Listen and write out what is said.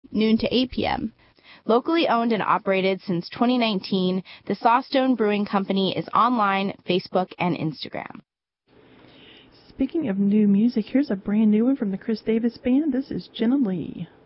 noon to 8 p.m. Locally owned and operated since 2019, the Sawstone Brewing Company is online, Facebook, and Instagram. Speaking of new music, here's a brand new one from the Chris Davis Band. This is Jenna Lee.